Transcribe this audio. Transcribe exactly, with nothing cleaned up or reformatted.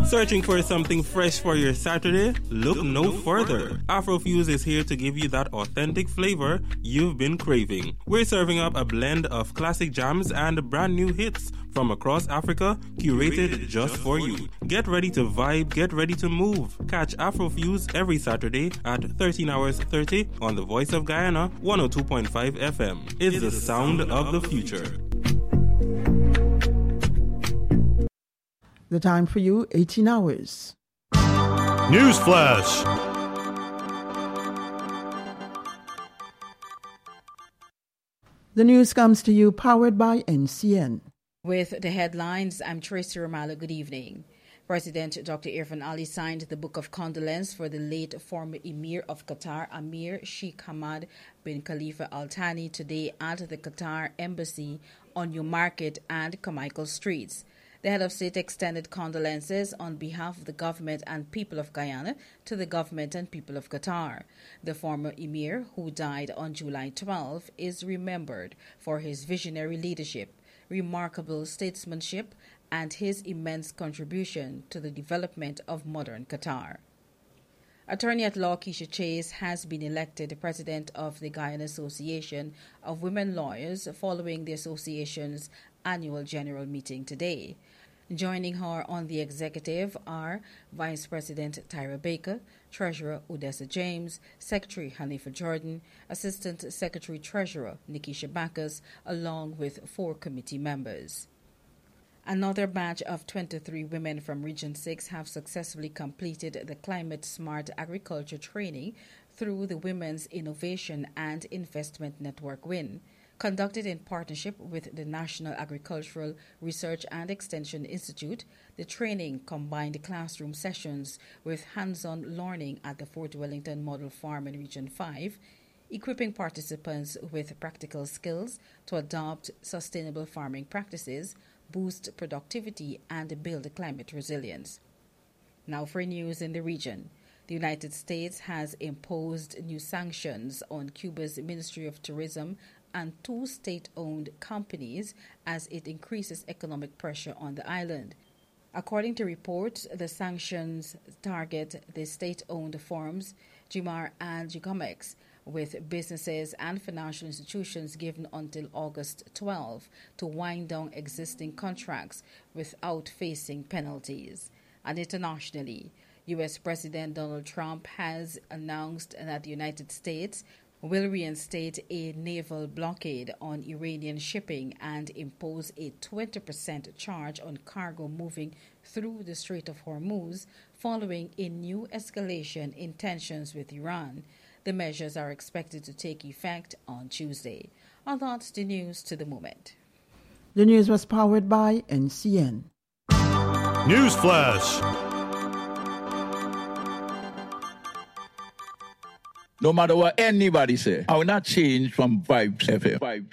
Searching for something fresh for your Saturday? Look no further. Afrofuse is here to give you that authentic flavor you've been craving. We're serving up a blend of classic jams and brand new hits from across Africa, curated just for you. Get ready to vibe, get ready to move. Catch Afrofuse every Saturday at thirteen hours thirty on the Voice of Guyana, one oh two point five F M. It's the sound of the future. The time for you, eighteen hours. Newsflash. The news comes to you powered by N C N. With the headlines, I'm Tracy Romalo. Good evening. President Doctor Irfan Ali signed the Book of Condolence for the late former Emir of Qatar, Amir Sheikh Hamad bin Khalifa Al Thani, today at the Qatar Embassy on Newmarket and Carmichael Streets. The head of state extended condolences on behalf of the government and people of Guyana to the government and people of Qatar. The former emir, who died on July twelfth, is remembered for his visionary leadership, remarkable statesmanship, and his immense contribution to the development of modern Qatar. Attorney-at-law Keisha Chase has been elected the president of the Guyana Association of Women Lawyers following the association's annual general meeting today. Joining her on the executive are Vice President Tyra Baker, Treasurer Odessa James, Secretary Hanifa Jordan, Assistant Secretary Treasurer Nikisha Bacchus, along with four committee members. Another batch of twenty-three women from Region six have successfully completed the Climate Smart Agriculture Training through the Women's Innovation and Investment Network W I N. Conducted in partnership with the National Agricultural Research and Extension Institute, the training combined classroom sessions with hands-on learning at the Fort Wellington Model Farm in Region five, equipping participants with practical skills to adopt sustainable farming practices, boost productivity, and build climate resilience. Now for news in the region. The United States has imposed new sanctions on Cuba's Ministry of Tourism and two state-owned companies as it increases economic pressure on the island. According to reports, the sanctions target the state-owned firms Jimar and Gicomex, with businesses and financial institutions given until August twelfth to wind down existing contracts without facing penalties. And internationally, U S President Donald Trump has announced that the United States will reinstate a naval blockade on Iranian shipping and impose a twenty percent charge on cargo moving through the Strait of Hormuz following a new escalation in tensions with Iran. The measures are expected to take effect on Tuesday. And that's the news to the moment. The news was powered by N C N. Newsflash. No matter what anybody say, I will not change from Vibes F M. Vibes